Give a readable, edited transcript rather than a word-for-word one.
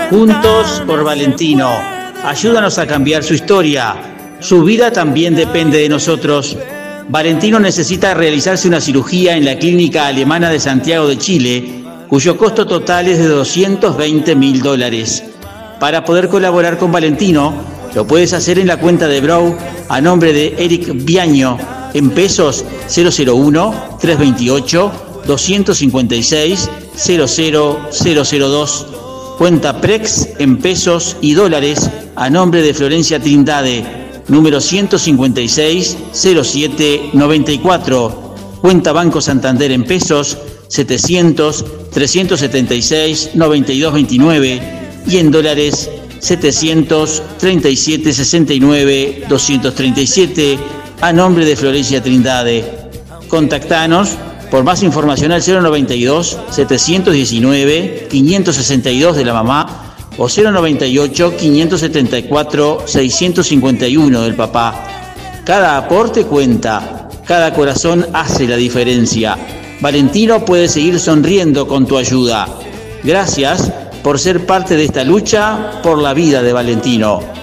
Juntos por Valentino. Ayúdanos a cambiar su historia. Su vida también depende de nosotros. Valentino necesita realizarse una cirugía en la clínica alemana de Santiago de Chile, cuyo costo total es de $220.000. Para poder colaborar con Valentino, lo puedes hacer en la cuenta de Brow a nombre de Eric Viaño, en pesos 001-328-256-00002. Cuenta Prex en pesos y dólares a nombre de Florencia Trindade, número 156-0794. Cuenta Banco Santander en pesos 700-376-9229 y en dólares 737-69-237 a nombre de Florencia Trindade. Contactanos por más información al 092-719-562 de la mamá o 098-574-651 del papá. Cada aporte cuenta, cada corazón hace la diferencia. Valentino puede seguir sonriendo con tu ayuda. Gracias por ser parte de esta lucha por la vida de Valentino.